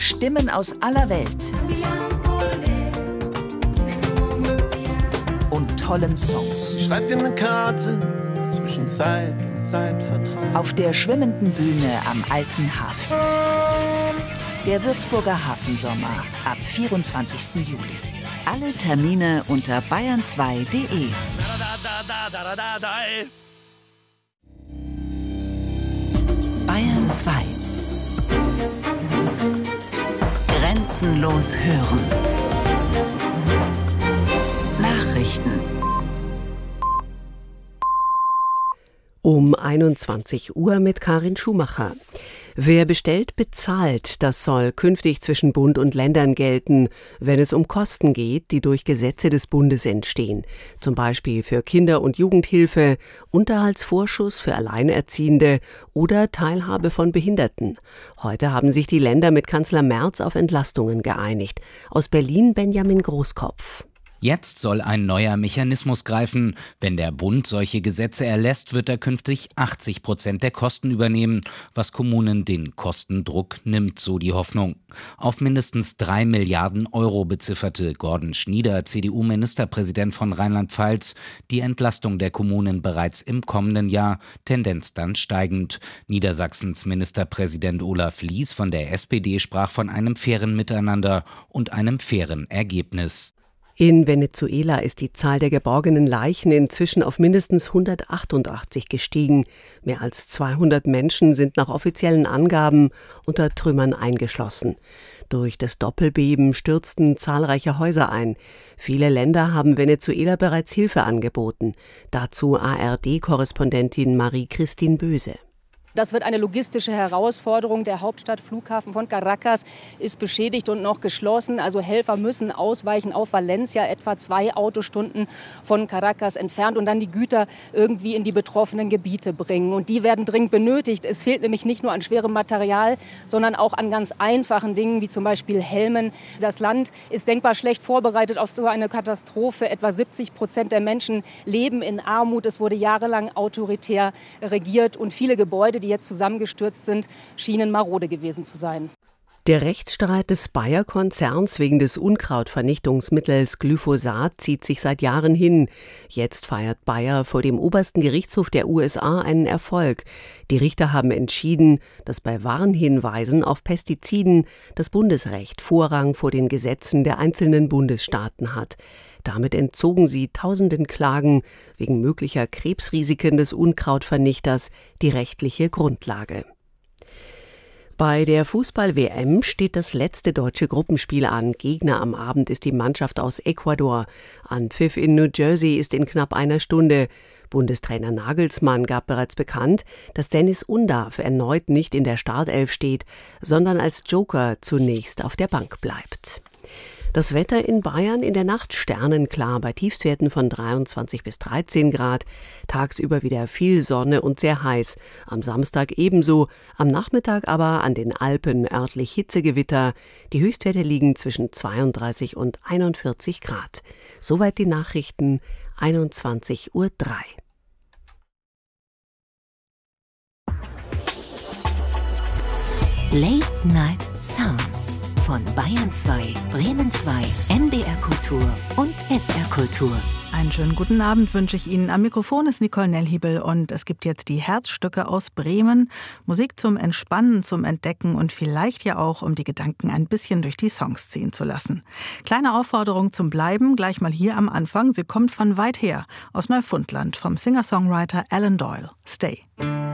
Stimmen aus aller Welt. Und tollen Songs. Schreibt dir eine Karte zwischen Zeit und Zeitvertreib. Auf der schwimmenden Bühne am Alten Hafen. Der Würzburger Hafensommer ab 24. Juli. Alle Termine unter bayern2.de. Bayern 2. Grenzenlos hören. Nachrichten. Um 21 Uhr mit Karin Schumacher. Wer bestellt, bezahlt. Das soll künftig zwischen Bund und Ländern gelten, wenn es um Kosten geht, die durch Gesetze des Bundes entstehen. Zum Beispiel für Kinder- und Jugendhilfe, Unterhaltsvorschuss für Alleinerziehende oder Teilhabe von Behinderten. Heute haben sich die Länder mit Kanzler Merz auf Entlastungen geeinigt. Aus Berlin Benjamin Großkopf. Jetzt soll ein neuer Mechanismus greifen. Wenn der Bund solche Gesetze erlässt, wird er künftig 80% der Kosten übernehmen, was Kommunen den Kostendruck nimmt, so die Hoffnung. Auf mindestens 3 Milliarden Euro bezifferte Gordon Schnieder, CDU-Ministerpräsident von Rheinland-Pfalz, die Entlastung der Kommunen bereits im kommenden Jahr, Tendenz dann steigend. Niedersachsens Ministerpräsident Olaf Lies von der SPD sprach von einem fairen Miteinander und einem fairen Ergebnis. In Venezuela ist die Zahl der geborgenen Leichen inzwischen auf mindestens 188 gestiegen. Mehr als 200 Menschen sind nach offiziellen Angaben unter Trümmern eingeschlossen. Durch das Doppelbeben stürzten zahlreiche Häuser ein. Viele Länder haben Venezuela bereits Hilfe angeboten. Dazu ARD-Korrespondentin Marie-Christine Böse. Das wird eine logistische Herausforderung. Der Hauptstadtflughafen von Caracas ist beschädigt und noch geschlossen. Also Helfer müssen ausweichen auf Valencia, etwa 2 Autostunden von Caracas entfernt, und dann die Güter irgendwie in die betroffenen Gebiete bringen. Und die werden dringend benötigt. Es fehlt nämlich nicht nur an schwerem Material, sondern auch an ganz einfachen Dingen, wie zum Beispiel Helmen. Das Land ist denkbar schlecht vorbereitet auf so eine Katastrophe. Etwa 70% der Menschen leben in Armut. Es wurde jahrelang autoritär regiert und viele Gebäude, die jetzt zusammengestürzt sind, schienen marode gewesen zu sein. Der Rechtsstreit des Bayer-Konzerns wegen des Unkrautvernichtungsmittels Glyphosat zieht sich seit Jahren hin. Jetzt feiert Bayer vor dem obersten Gerichtshof der USA einen Erfolg. Die Richter haben entschieden, dass bei Warnhinweisen auf Pestiziden das Bundesrecht Vorrang vor den Gesetzen der einzelnen Bundesstaaten hat. Damit entzogen sie tausenden Klagen wegen möglicher Krebsrisiken des Unkrautvernichters die rechtliche Grundlage. Bei der Fußball-WM steht das letzte deutsche Gruppenspiel an. Gegner am Abend ist die Mannschaft aus Ecuador. Anpfiff in New Jersey ist in knapp einer Stunde. Bundestrainer Nagelsmann gab bereits bekannt, dass Dennis Undav erneut nicht in der Startelf steht, sondern als Joker zunächst auf der Bank bleibt. Das Wetter in Bayern in der Nacht sternenklar bei Tiefstwerten von 23 bis 13 Grad. Tagsüber wieder viel Sonne und sehr heiß. Am Samstag ebenso. Am Nachmittag aber an den Alpen örtlich Hitzegewitter. Die Höchstwerte liegen zwischen 32 und 41 Grad. Soweit die Nachrichten, 21:03 Uhr. Late Night Sounds von Bayern 2, Bremen 2, NDR Kultur und SR Kultur. Einen schönen guten Abend wünsche ich Ihnen. Am Mikrofon ist Nicole Nellhiebel und es gibt jetzt die Herzstücke aus Bremen. Musik zum Entspannen, zum Entdecken und vielleicht ja auch, um die Gedanken ein bisschen durch die Songs ziehen zu lassen. Kleine Aufforderung zum Bleiben, gleich mal hier am Anfang. Sie kommt von weit her, aus Neufundland, vom Singer-Songwriter Alan Doyle. Stay.